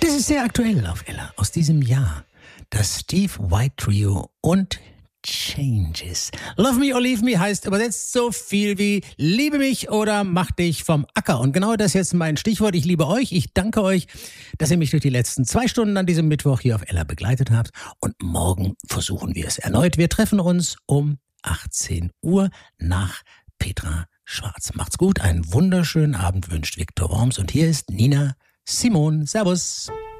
Das ist sehr aktuell auf Ella aus diesem Jahr. Das Steve White Trio und Changes. Love Me or Leave Me heißt übersetzt so viel wie liebe mich oder mach dich vom Acker. Und genau das ist jetzt mein Stichwort. Ich liebe euch. Ich danke euch, dass ihr mich durch die letzten 2 Stunden an diesem Mittwoch hier auf Ella begleitet habt. Und morgen versuchen wir es erneut. Wir treffen uns um 18 Uhr nach Petra Schwarz. Macht's gut. Einen wunderschönen Abend wünscht Viktor Worms. Und hier ist Nina Simon. Servus.